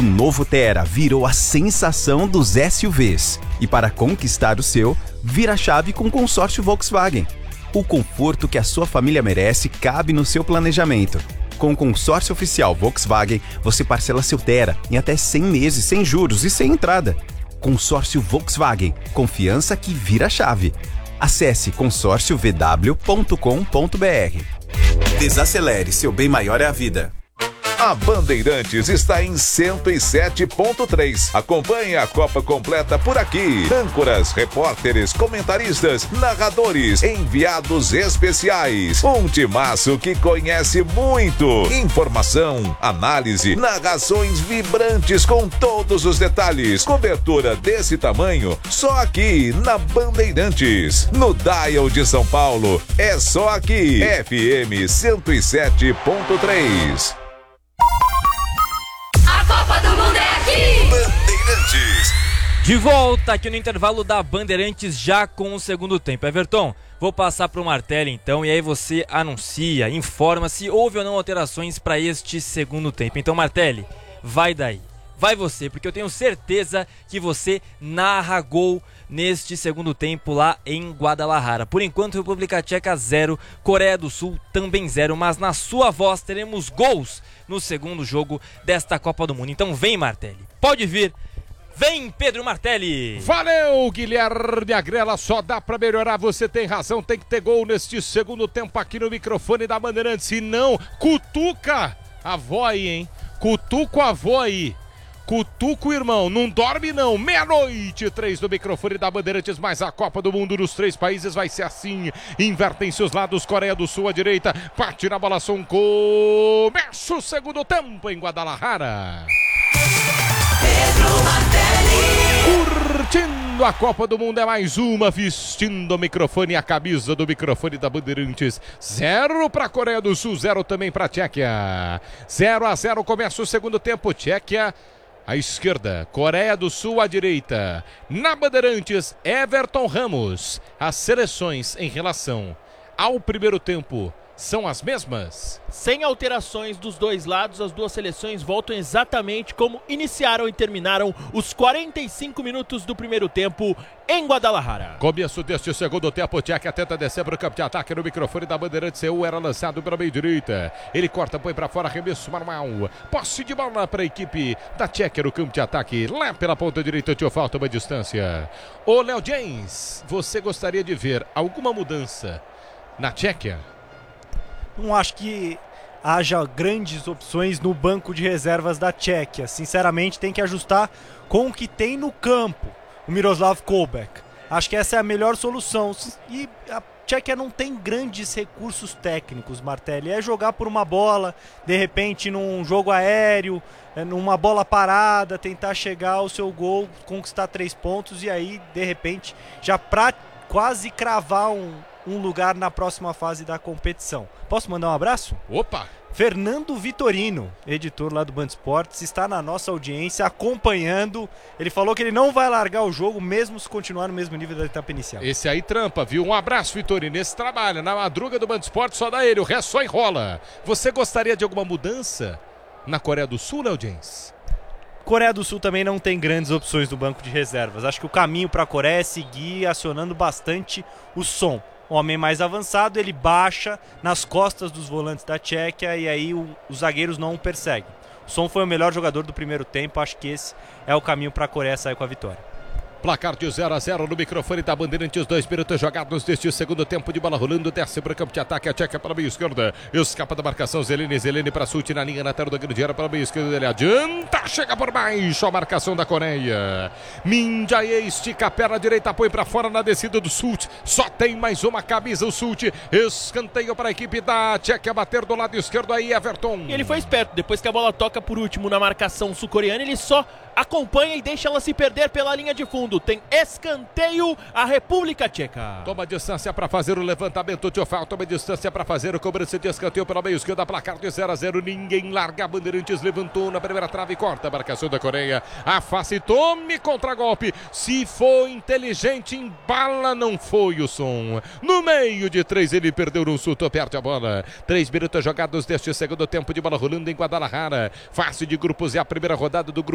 novo Tera virou a sensação dos SUVs. E para conquistar o seu, vira a chave com o consórcio Volkswagen. O conforto que a sua família merece cabe no seu planejamento. Com o consórcio oficial Volkswagen, você parcela seu Tera em até 100 meses sem juros e sem entrada. Consórcio Volkswagen, confiança que vira a chave. Acesse consórciovw.com.br. Desacelere, seu bem maior é a vida. A Bandeirantes está em 107.3. Acompanhe a Copa completa por aqui. Âncoras, repórteres, comentaristas, narradores, enviados especiais. Um timaço que conhece muito. Informação, análise, narrações vibrantes com todos os detalhes. Cobertura desse tamanho, só aqui na Bandeirantes. No Dial de São Paulo, é só aqui. FM 107.3. Copa do Mundo é aqui! Bandeirantes. De volta aqui no intervalo da Bandeirantes, já com o segundo tempo. Everton, vou passar para o Martelli então, e aí você anuncia, informa se houve ou não alterações para este segundo tempo. Então, Martelli, vai daí. Vai você, porque eu tenho certeza que você narra gol neste segundo tempo lá em Guadalajara. Por enquanto, República Tcheca 0, Coreia do Sul também 0, mas na sua voz teremos gols no segundo jogo desta Copa do Mundo. Então vem, Martelli, pode vir. Vem, Pedro Martelli. Valeu, Guilherme Agrela, só dá pra melhorar, você tem razão, tem que ter gol neste segundo tempo aqui no microfone da Bandeirantes, se não, cutuca a avó aí, hein, cutuca a avó aí. Cutuco, irmão, não dorme não. 00:03 no microfone da Bandeirantes, mas a Copa do Mundo nos 3 países vai ser assim. Invertem-se os lados, Coreia do Sul à direita, bate na bola, som, começa o segundo tempo em Guadalajara. Pedro Martelli. Curtindo a Copa do Mundo, é mais uma, vestindo o microfone e a camisa do microfone da Bandeirantes. 0 para a Coreia do Sul, 0 também para a Tchequia. 0-0, começa o segundo tempo, Tchequia à esquerda, Coreia do Sul à direita. Na Bandeirantes, Everton Ramos. As seleções em relação ao primeiro tempo são as mesmas? Sem alterações dos dois lados, as duas seleções voltam exatamente como iniciaram e terminaram os 45 minutos do primeiro tempo em Guadalajara. Começo deste segundo tempo, Tchequia tenta descer para o campo de ataque no microfone da Bandeirantes. Seu era lançado pela meia direita. Ele corta, põe para fora, arremesso normal. Posse de bola para a equipe da Tchequia no campo de ataque. Lá pela ponta direita, te falta uma distância. Ô, Léo James, você gostaria de ver alguma mudança na Tchequia? Não acho que haja grandes opções no banco de reservas da Tchequia. Sinceramente, tem que ajustar com o que tem no campo. O Miroslav Kolbek. Acho que essa é a melhor solução. E a Tchequia não tem grandes recursos técnicos, Martelli. É jogar por uma bola, de repente num jogo aéreo, numa bola parada, tentar chegar ao seu gol, conquistar 3 pontos e aí, de repente, já pra quase cravar um lugar na próxima fase da competição. Posso mandar um abraço? Opa! Fernando Vitorino, editor lá do Band Esportes, está na nossa audiência acompanhando. Ele falou que ele não vai largar o jogo mesmo se continuar no mesmo nível da etapa inicial. Esse aí trampa, viu? Um abraço, Vitorino. Esse trabalha na madruga do Band Esportes, só dá ele, o resto só enrola. Você gostaria de alguma mudança na Coreia do Sul, Léo James? Coreia do Sul também não tem grandes opções no banco de reservas. Acho que o caminho para a Coreia é seguir acionando bastante o som. O homem mais avançado, ele baixa nas costas dos volantes da Tchequia e aí os zagueiros não o perseguem. O Son foi o melhor jogador do primeiro tempo, acho que esse é o caminho para a Coreia sair com a vitória. Placar de 0-0 no microfone da Bandeirantes, 2 minutos jogados deste segundo tempo, de bola rolando, desce para o campo de ataque, a Tchequia para a meia esquerda, escapa da marcação, Zelene para Sult na linha, na tela da grande área para a meia esquerda, ele adianta, chega por baixo, a marcação da Coreia. Minjae estica a perna direita, põe para fora na descida do Sult, só tem mais uma camisa o Sult, escanteio para a equipe da Tchequia bater do lado esquerdo aí, Everton. E ele foi esperto, depois que a bola toca por último na marcação sul-coreana, ele só acompanha e deixa ela se perder pela linha de fundo. Tem escanteio a República Tcheca. Toma distância para fazer o levantamento, Teofal. Toma distância para fazer o cobrança de escanteio pela meia esquerda. Placar de 0-0. Ninguém larga. A Bandeirantes levantou na primeira trave e corta a marcação da Coreia. A face, tome contra-golpe. Se for inteligente, embala, não foi o Som. No meio de 3, ele perdeu no suto, perde a bola. 3 minutos jogados deste segundo tempo, de bola rolando em Guadalajara. Fase de grupos é a primeira rodada do grupo